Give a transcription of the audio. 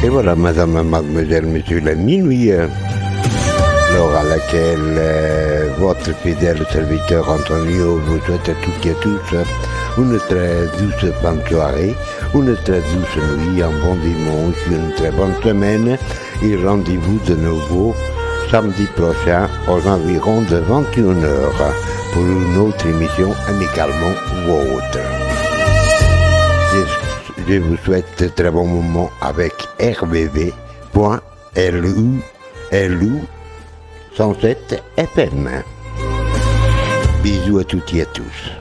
Et voilà, madame, mademoiselle, monsieur, la minuit, l'heure à laquelle votre fidèle serviteur Antonio vous souhaite à toutes et à tous une très douce fin de soirée, une très douce nuit, un bon dimanche, une très bonne semaine et rendez-vous de nouveau samedi prochain aux environs de 21h pour une autre émission amicalement vôtre. Je vous souhaite de très bons moments avec RVV.LU 107 FM. Bisous à toutes et à tous.